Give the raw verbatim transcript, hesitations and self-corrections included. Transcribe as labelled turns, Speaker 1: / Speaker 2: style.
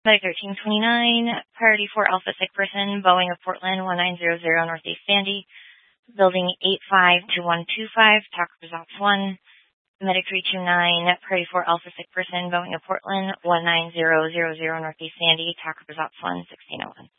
Speaker 1: Medic thirteen twenty-nine, priority four Alpha Sick Person, Boeing of Portland one nine zero zero Northeast Sandy, building eight five two one two five, Talk Results one. Medic three two nine, priority four Alpha Sick Person, Boeing of Portland one nine zero zero zero Northeast Sandy, Talk Results one, sixteen oh one.